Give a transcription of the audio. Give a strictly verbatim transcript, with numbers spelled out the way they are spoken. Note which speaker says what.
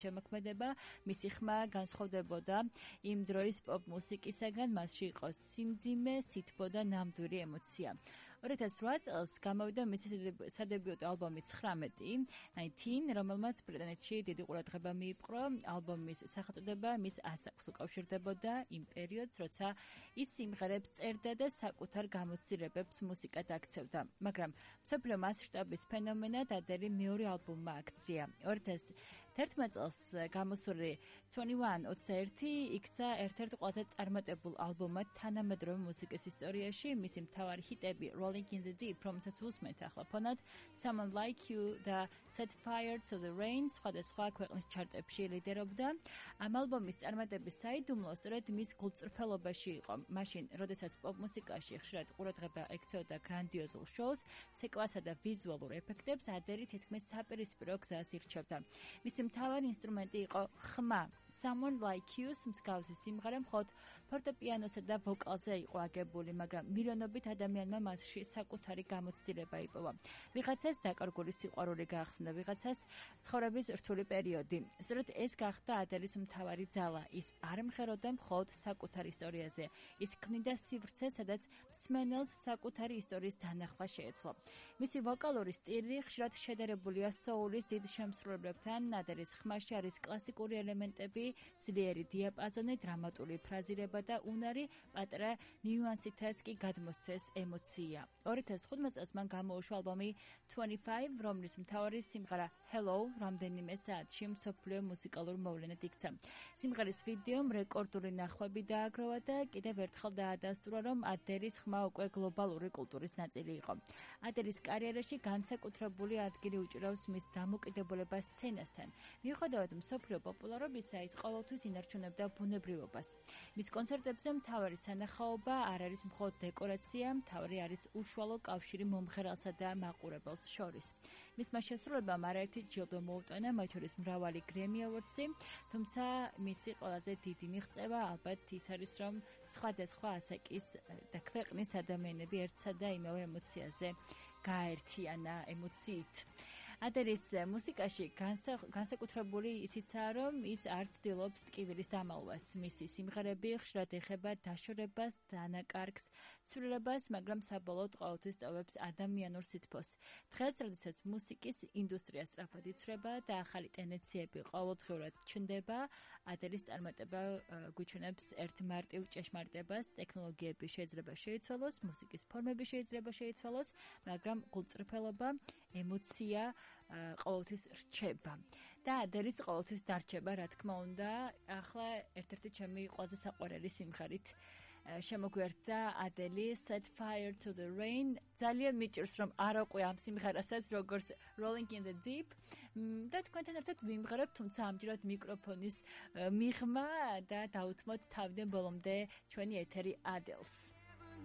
Speaker 1: შემოქმედება, მისი ხმა განსხვავდებოდა იმ დროის პოპ მუსიკისაგან, მასში იყო სიმძიმე, სითბო და ნამდვილი ემოცია. ორი ათას რვა წელს გამოვიდა მისი სადებიუტო ალბომი ცხრამეტი, devynineteen, რომელმაც ბრიტანეთში დიდი ყურადღება მიიპყრო. ალბომის სახელწოდება მის ასაკს უკავშირდებოდა იმ პერიოდს, როცა ის სიმღერებს წერდა და საკუთარ გამოცდილებებს მუსიკად აქცევდა. მაგრამ მსოფლიო მასშტაბის ფენომენად ადელი მეორე ალბომმა აქცია. ორი ათას თერთმეტ წელს გამოსული twenty-one ოცდაერთი იქცა ერთ-ერთ ყველაზე წარმატებულ ალბომად თანამედროვე მუსიკის ისტორიაში. მისი მთავარი ჰიტები Rolling in the Deep, რომელსაც უსმენთ ახლა ფონად, Someone Like You და Set Fire to the Rain სხვადასხვა ქვეყნის ჩარტებში ლიდერობდა. ამ ალბომის წარმატების საიდუმლო სწორედ მის გულწრფელობაში იყო. მაშინ, როდესაც პოპ მუსიკაში ხშირად ყურადღება ექცეოდა გრანდიოზულ შოუს, ცეკვასა და ვიზუალურ ეფექტებს, ადელი თითქმის საპირისპირო გზას ირჩევდა. მისი მთავარი ინსტრუმენტი იყო ხმა. Someone Like You-ს მსგავსი სიმღერა მხოლოდ ფორტეპიანოსა და ვოკალზე იყო აგებული, მაგრამ მილიონობით ადამიანმა მასში საკუთარი გამოცდილება იპოვა. ვიღაცას დაკარგული სიყვარული გაახსნა, ვიღაცას ცხოვრების რთული პერიოდი. სწორედ ეს გახდა ადელის მთავარი ძალა. ის არ მღეროდა მხოლოდ საკუთარ ისტორიაზე. ის ქმნიდა სივრცეს, სადაც მსმენელს საკუთარი ისტორიის დანახვა შეეძლო. მისი ვოკალური სტილი ხშირად შედარებულია soul-ის დიდ შემსრულებლებთან. ადელის ხმაში არის კლასიკური ელემენტები, ძლიერი დიაპაზონი, დრამატული ფრაზირება და უნარი, პატარა ნიუანსითაც კი გადმოსცეს ემოცია. ორი ათას თხუთმეტ წელს მან გამოუშვა ალბომი twenty-five, რომლის მთავარი სიმღერა Hello რამდენიმე საათში მსოფლიო მუსიკალურ მოვლენად იქცა. სიმღერის ვიდეომ რეკორდული ნახვები დააგროვა და კიდევ ერთხელ დაადასტურა, რომ ადელის ხმა უკვე გლობალური კულტურის ნაწილი იყო. ადელის კარიერაში განსაკუთრებული ადგილი უჭირავს მის დამოკიდებულებას სცენასთან. მიუხედავად მსოფლიო პოპულარობისა, ის ყოველთვის ინარჩუნებდა ბუნებრივობას. მის კონცერტებზე მთავარი სანახაობა არ არის მხოლოდ დეკორაცია, მთავარი არის უშუალო კავშირი მომღერალსა და მაყურებელს შორის. მისმა შესრულებამ არაერთი ჯილდო მოუტანა, მათ შორის მრავალი Grammy Awards-ი, თუმცა მისი ყველაზე დიდი მიღწევა ალბათ ის არის, რომ სხვადასხვა ასაკის და ქვეყნის ადამიანები ერთსა და იმავე ემოციაზე გაერთიანა ემოციით. ადელის მუსიკაში განსაკუთრებული ისიცაა, რომ ის არ ცდილობს ტკივილის დამალვას. მისი სიმღერები ხშირად ეხება დაშორებას, დანაკარგს, ცვლილებას, მაგრამ საბოლოოდ ყოველთვის ტოვებს ადამიანურ სითბოს. დღეს, როდესაც მუსიკის ინდუსტრია სწრაფად იცვლება და ახალი ტენდენციები ყოველდღიურად ჩნდება, ადელის წარმატება გვიჩვენებს ერთ მარტივ ჭეშმარიტებას. ტექნოლოგიები შეიძლება შეიცვალოს, მუსიკის ფორმები შეიძლება შეიცვალოს, მაგრამ გულწრფელობა, ემოცია ყოველთვის რჩება. და ადელის ყოველთვის დარჩება, რა თქმა უნდა. ახლა ერთ-ერთი ჩემი ყველაზე საყვარელი სიმღერით შემოგვიერთდა ადელი Set Fire to the Rain. ძალიან მიჭირს, რომ არ აყვე ამ სიმღერასაც, როგორც Rolling in the Deep. და თქვენთან ერთად ვიმღერებ, თუმცა ამჯერად მიკროფონის მიღმა და დავუთმოთ თავიდან ბოლომდე ჩვენი ეთერი ადელს.